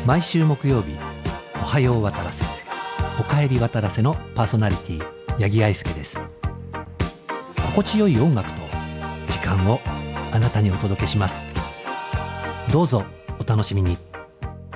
毎週木曜日、おはよう渡らせ、おかえり渡らせのパーソナリティ八木愛介です。心地よい音楽と時間をあなたにお届けします。どうぞお楽しみに。